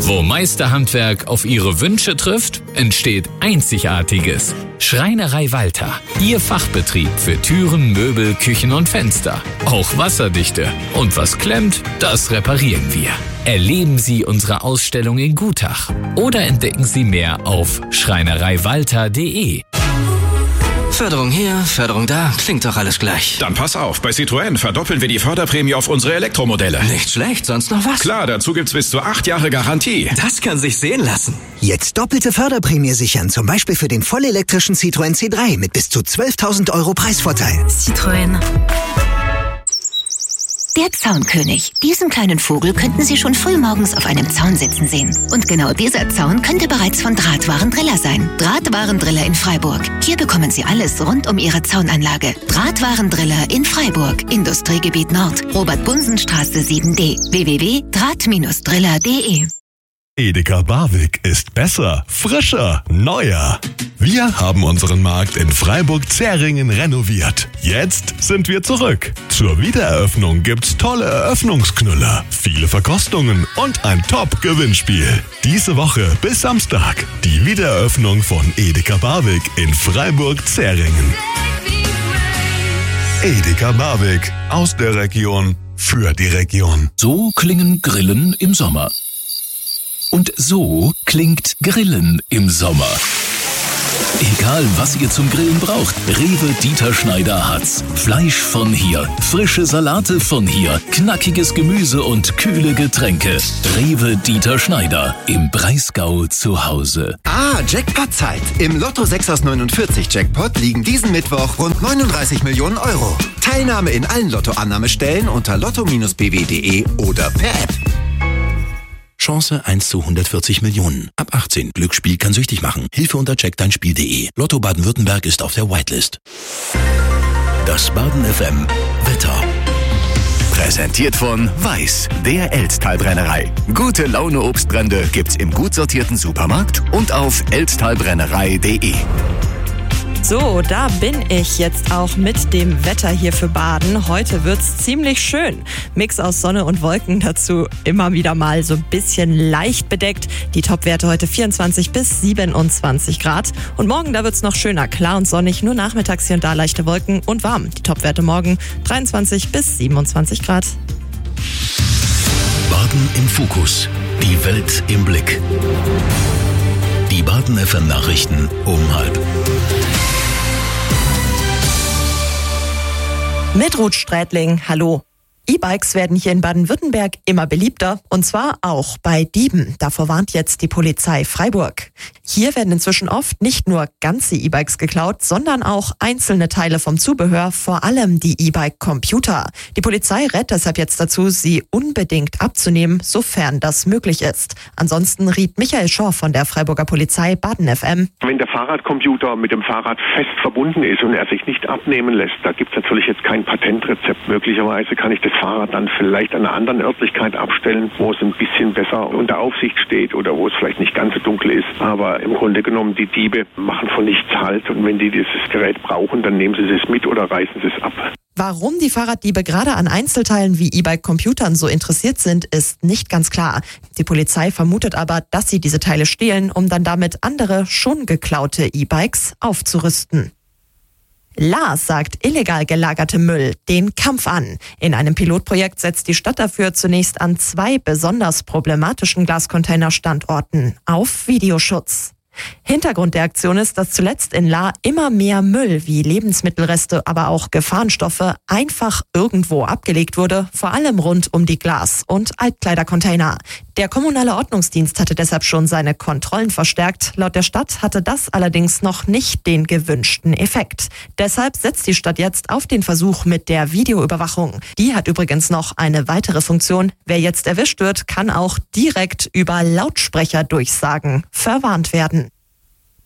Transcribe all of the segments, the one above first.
Wo Meisterhandwerk auf Ihre Wünsche trifft, entsteht Einzigartiges. Schreinerei Walter, Ihr Fachbetrieb für Türen, Möbel, Küchen und Fenster. Auch wasserdichte. Und was klemmt, das reparieren wir. Erleben Sie unsere Ausstellung in Gutach oder entdecken Sie mehr auf schreinereiwalter.de. Förderung hier, Förderung da, klingt doch alles gleich. Dann pass auf, bei Citroën verdoppeln wir die Förderprämie auf unsere Elektromodelle. Nicht schlecht, sonst noch was? Klar, dazu gibt's bis zu 8 Jahre Garantie. Das kann sich sehen lassen. Jetzt doppelte Förderprämie sichern, zum Beispiel für den vollelektrischen Citroën C3 mit bis zu 12.000 € Preisvorteil. Citroën. Der Zaunkönig. Diesen kleinen Vogel könnten Sie schon frühmorgens auf einem Zaun sitzen sehen. Und genau dieser Zaun könnte bereits von Drahtwarendriller sein. Drahtwarendriller in Freiburg. Hier bekommen Sie alles rund um Ihre Zaunanlage. Drahtwarendriller in Freiburg. Industriegebiet Nord. Robert-Bunsen-Straße 7D. www.draht-driller.de. Edeka Barwig ist besser, frischer, neuer. Wir haben unseren Markt in Freiburg-Zähringen renoviert. Jetzt sind wir zurück. Zur Wiedereröffnung gibt's tolle Eröffnungsknüller, viele Verkostungen und ein Top-Gewinnspiel. Diese Woche bis Samstag die Wiedereröffnung von Edeka Barwig in Freiburg-Zähringen. Edeka Barwig, aus der Region, für die Region. So klingen Grillen im Sommer. Und so klingt Grillen im Sommer. Egal, was ihr zum Grillen braucht, Rewe Dieter Schneider hat's. Fleisch von hier, frische Salate von hier, knackiges Gemüse und kühle Getränke. Rewe Dieter Schneider, im Breisgau zu Hause. Jackpot-Zeit. Im Lotto 6 aus 49 Jackpot liegen diesen Mittwoch rund 39 Millionen €. Teilnahme in allen Lottoannahmestellen unter lotto-bw.de oder per App. Chance 1 zu 140 Millionen. Ab 18. Glücksspiel kann süchtig machen. Hilfe unter checkdeinspiel.de. Lotto Baden-Württemberg ist auf der Whitelist. Das Baden FM Wetter. Präsentiert von Weiß, der Elztal-Brennerei. Gute Laune Obstbrände gibt's im gut sortierten Supermarkt und auf elztalbrennerei.de. So, da bin ich jetzt auch mit dem Wetter hier für Baden. Heute wird's ziemlich schön. Mix aus Sonne und Wolken, dazu immer wieder mal so ein bisschen leicht bedeckt. Die Topwerte heute 24 bis 27 Grad. Und morgen, da wird's noch schöner, klar und sonnig, nur nachmittags hier und da leichte Wolken und warm. Die Topwerte morgen 23 bis 27 Grad. Baden im Fokus. Die Welt im Blick. Die Baden FM Nachrichten um 12:30. Mit Ruth Strätling, hallo. E-Bikes werden hier in Baden-Württemberg immer beliebter, und zwar auch bei Dieben. Davor warnt jetzt die Polizei Freiburg. Hier werden inzwischen oft nicht nur ganze E-Bikes geklaut, sondern auch einzelne Teile vom Zubehör, vor allem die E-Bike-Computer. Die Polizei rät deshalb jetzt dazu, sie unbedingt abzunehmen, sofern das möglich ist. Ansonsten riet Michael Schor von der Freiburger Polizei Baden FM. Wenn der Fahrradcomputer mit dem Fahrrad fest verbunden ist und er sich nicht abnehmen lässt, da gibt es natürlich jetzt kein Patentrezept. Möglicherweise kann ich das Fahrrad dann vielleicht an einer anderen Örtlichkeit abstellen, wo es ein bisschen besser unter Aufsicht steht oder wo es vielleicht nicht ganz so dunkel ist. Aber im Grunde genommen, die Diebe machen von nichts Halt, und wenn die dieses Gerät brauchen, dann nehmen sie es mit oder reißen sie es ab. Warum die Fahrraddiebe gerade an Einzelteilen wie E-Bike-Computern so interessiert sind, ist nicht ganz klar. Die Polizei vermutet aber, dass sie diese Teile stehlen, um dann damit andere schon geklaute E-Bikes aufzurüsten. Lars sagt illegal gelagerte Müll den Kampf an. In einem Pilotprojekt setzt die Stadt dafür zunächst an 2 besonders problematischen Glascontainer-Standorten auf Videoschutz. Hintergrund der Aktion ist, dass zuletzt in Lahr immer mehr Müll wie Lebensmittelreste, aber auch Gefahrenstoffe einfach irgendwo abgelegt wurde, vor allem rund um die Glas- und Altkleidercontainer. Der kommunale Ordnungsdienst hatte deshalb schon seine Kontrollen verstärkt. Laut der Stadt hatte das allerdings noch nicht den gewünschten Effekt. Deshalb setzt die Stadt jetzt auf den Versuch mit der Videoüberwachung. Die hat übrigens noch eine weitere Funktion. Wer jetzt erwischt wird, kann auch direkt über Lautsprecherdurchsagen verwarnt werden.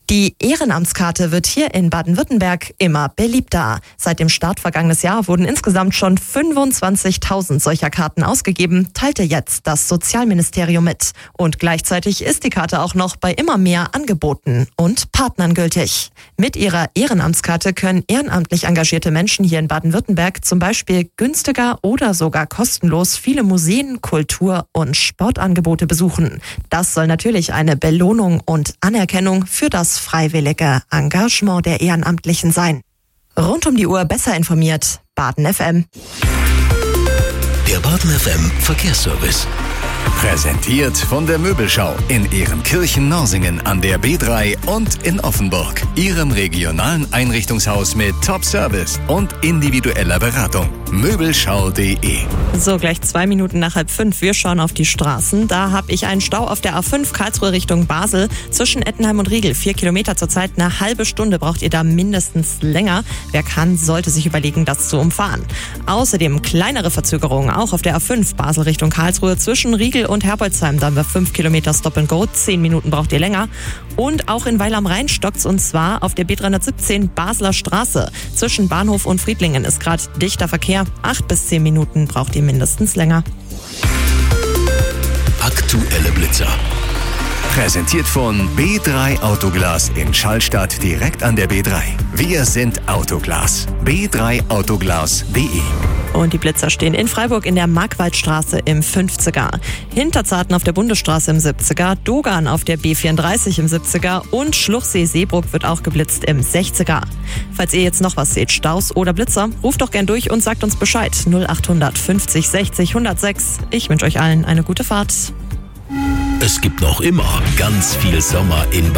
Die Ehrenamtskarte wird hier in Baden-Württemberg immer beliebter. Seit dem Start vergangenes Jahr wurden insgesamt schon 25.000 solcher Karten ausgegeben, teilte jetzt das Sozialministerium mit. Und gleichzeitig ist die Karte auch noch bei immer mehr Angeboten und Partnern gültig. Mit ihrer Ehrenamtskarte können ehrenamtlich engagierte Menschen hier in Baden-Württemberg zum Beispiel günstiger oder sogar kostenlos viele Museen, Kultur- und Sportangebote besuchen. Das soll natürlich eine Belohnung und Anerkennung für das freiwillige Engagement der Ehrenamtlichen sein. Rund um die Uhr besser informiert, Baden FM. Der Baden FM Verkehrsservice. Präsentiert von der Möbelschau in Ehrenkirchen-Norsingen an der B3 und in Offenburg. Ihrem regionalen Einrichtungshaus mit Top-Service und individueller Beratung. Möbelschau.de. So, gleich 2 Minuten nach 4:30. Wir schauen auf die Straßen. Da habe ich einen Stau auf der A5 Karlsruhe Richtung Basel zwischen Ettenheim und Riegel. 4 Kilometer zurzeit, eine halbe Stunde braucht ihr da mindestens länger. Wer kann, sollte sich überlegen, das zu umfahren. Außerdem kleinere Verzögerungen auch auf der A5 Basel Richtung Karlsruhe zwischen Riegel und Herbolzheim. Da haben wir 5 Kilometer Stop and Go. 10 Minuten braucht ihr länger. Und auch in Weil am Rhein stockt's, und zwar auf der B317 Basler Straße. Zwischen Bahnhof und Friedlingen ist gerade dichter Verkehr. 8 bis 10 Minuten braucht ihr mindestens länger. Aktuelle Blitzer. Präsentiert von B3 Autoglas in Schallstadt direkt an der B3. Wir sind Autoglas. B3autoglas.de. Und die Blitzer stehen in Freiburg in der Markwaldstraße im 50er, Hinterzarten auf der Bundesstraße im 70er, Dogan auf der B34 im 70er und Schluchsee-Seebruck wird auch geblitzt im 60er. Falls ihr jetzt noch was seht, Staus oder Blitzer, ruft doch gern durch und sagt uns Bescheid. 0800 50 60 106. Ich wünsche euch allen eine gute Fahrt. Es gibt noch immer ganz viel Sommer in Baden.